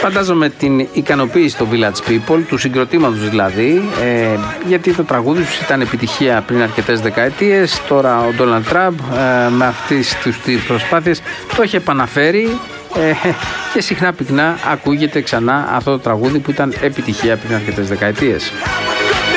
Φαντάζομαι την ικανοποίηση των Village People, του συγκροτήματος δηλαδή, γιατί το τραγούδι τους ήταν επιτυχία πριν αρκετές δεκαετίες. Τώρα ο Donald Trump με αυτές τις προσπάθειες το έχει επαναφέρει και συχνά πυκνά ακούγεται ξανά αυτό το τραγούδι που ήταν επιτυχία πριν αρκετές δεκαετίες.